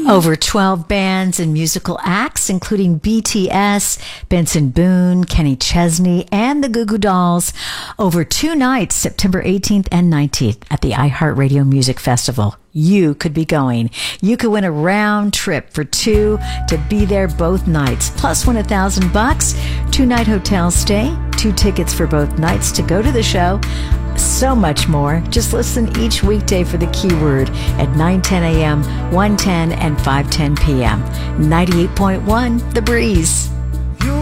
Over 12 bands and musical acts, including BTS, Benson Boone, Kenny Chesney, and the Goo Goo Dolls. Over 2 nights, September 18th and 19th at the iHeartRadio Music Festival. You could be going. You could win a round trip for 2 to be there both nights, plus win $1,000, 2-night hotel stay, 2 tickets for both nights to go to the show. So much more. Just listen each weekday for the keyword at 9:10 a.m., 1:10, and 5:10 p.m. 98.1 The Breeze.